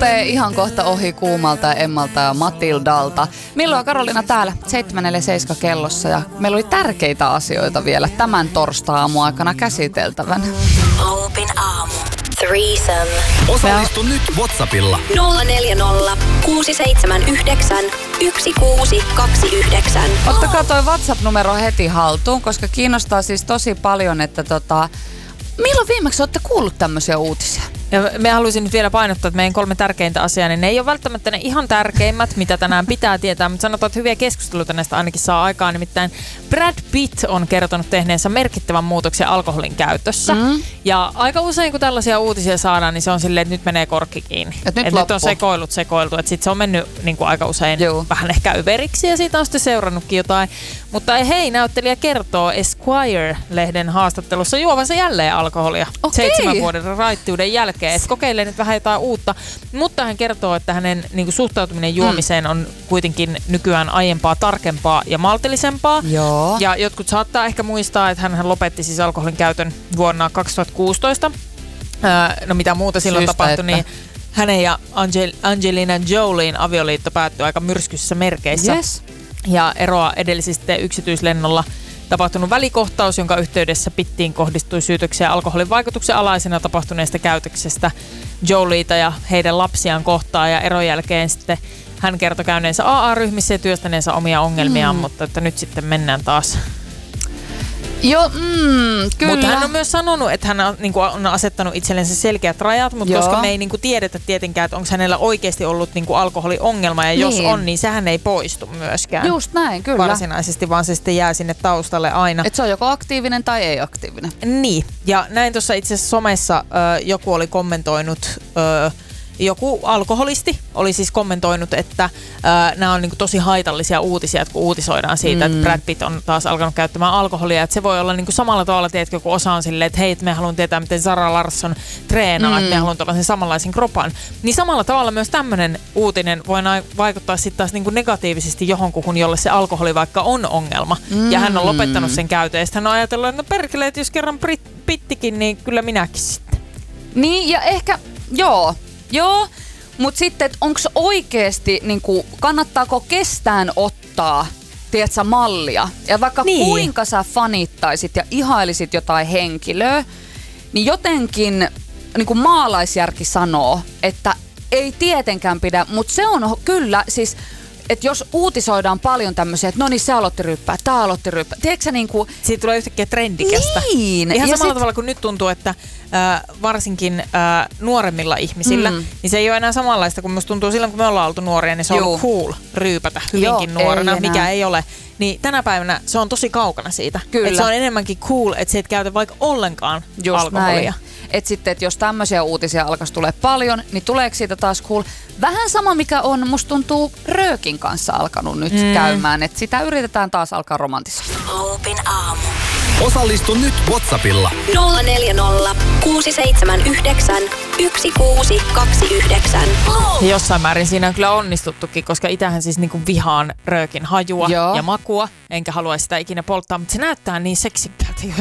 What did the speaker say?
rupeaa ihan kohta ohi Kuumalta ja Emmalta ja Matildalta. Milloin Karoliina täällä 7:47 kellossa ja meillä oli tärkeitä asioita vielä tämän torstai-aamun aikana käsiteltävänä. Olpin aamu. Threesome. Osallistu nyt WhatsAppilla 040 679 1629. Ottakaa toi WhatsApp-numero heti haltuun, koska kiinnostaa siis tosi paljon, että milloin viimeksi olette kuullut tämmöisiä uutisia? Ja me haluaisin nyt vielä painottaa, että meidän 3 tärkeintä asiaa, niin ne ei ole välttämättä ne ihan tärkeimmät, mitä tänään pitää tietää, mutta sanotaan, että hyviä keskusteluita näistä ainakin saa aikaan. Nimittäin Brad Pitt on kertonut tehneensä merkittävän muutoksen alkoholin käytössä. Ja aika usein, kun tällaisia uutisia saadaan, niin se on silleen, että nyt menee korkki kiinni. Että nyt on sekoiltu. Että sitten se on mennyt niin kuin aika usein vähän ehkä yveriksi ja siitä on sitten seurannutkin jotain. Mutta hei, näyttelijä kertoo Esquire-lehden haastattelussa juovansa jälleen alkoholia 7 vuoden raittiuden jälkeen. Että kokeilee nyt vähän jotain uutta, mutta hän kertoo, että hänen niin suhtautuminen juomiseen on kuitenkin nykyään aiempaa tarkempaa ja maltillisempaa. Joo. Ja jotkut saattaa ehkä muistaa, että hän lopetti siis alkoholin käytön vuonna 2016. No mitä muuta silloin tapahtui, niin hänen ja Angelina Jolien avioliitto päättyi aika myrskyisissä merkeissä. Yes. Ja eroa edellisistä yksityislennolla tapahtunut välikohtaus, jonka yhteydessä Pittiin kohdistui syytöksiä alkoholin vaikutuksen alaisena tapahtuneesta käytöksestä Jolieta ja heidän lapsiaan kohtaan. Ja eron jälkeen sitten hän kertoi käyneensä AA-ryhmissä ja työstäneensä omia ongelmiaan, mutta että nyt sitten mennään taas. Joo, kyllä. Mutta hän on myös sanonut, että hän on asettanut itsellensä selkeät rajat, mutta koska me ei tiedetä tietenkään, että onko hänellä oikeasti ollut alkoholiongelma, ja jos on, niin sehän ei poistu myöskään. Just näin, kyllä. Varsinaisesti, vaan se sitten jää sinne taustalle aina. Että se on joko aktiivinen tai ei aktiivinen. Niin, ja näin tuossa itse asiassa somessa joku oli kommentoinut... Joku alkoholisti oli siis kommentoinut, että nämä on tosi haitallisia uutisia, että kun uutisoidaan siitä, että Brad Pitt on taas alkanut käyttämään alkoholia, että se voi olla samalla tavalla, tiedätkö, kun osa on silleen, että hei, me haluan tietää, miten Zara Larsson treenaa, että me haluan tällaisen samanlaisen kropan. Niin samalla tavalla myös tämmöinen uutinen voi vaikuttaa sitten taas negatiivisesti johonkuhun, jolle se alkoholi vaikka on ongelma. Ja hän on lopettanut sen käytön, ja sitten hän on ajatellut, että no perkele, että jos kerran Pittikin, niin kyllä minäkin sitten. Niin, ja ehkä, Joo, mutta sitten, että onko oikeasti, kannattaako kestään ottaa, tiedätkö, mallia? Ja vaikka kuinka sä fanittaisit ja ihailisit jotain henkilöä, niin jotenkin maalaisjärki sanoo, että ei tietenkään pidä, mutta se on kyllä siis... Että jos uutisoidaan paljon tämmöisiä, että no niin, se aloitti ryppää, tää aloitti ryppää. Tiedätkö sä siitä tulee yhtäkkiä trendikästä. Niin. Ihan samalla tavalla kuin nyt tuntuu, että varsinkin nuoremmilla ihmisillä, niin se ei ole enää samanlaista kuin musta tuntuu silloin, kun me ollaan oltu nuoria, niin se on ollut cool ryypätä hyvinkin nuorena, mikä ei ole. Niin tänä päivänä se on tosi kaukana siitä. Kyllä. Että se on enemmänkin cool, että sä et käytä vaikka ollenkaan alkoholia. Että sitten, että jos tämmöisiä uutisia alkaisi tulee paljon, niin tuleeko siitä taas cool? Vähän sama, mikä on, musta tuntuu Röökin kanssa alkanut nyt käymään, että sitä yritetään taas alkaa romantisoida. Olpin aamu. Osallistu nyt WhatsAppilla 040 679 1629. Ja jossain määrin siinä on kyllä onnistuttukin, koska itähän siis vihaan Röökin hajua ja makua, enkä haluaisi sitä ikinä polttaa, mutta se näyttää niin seksikkäältä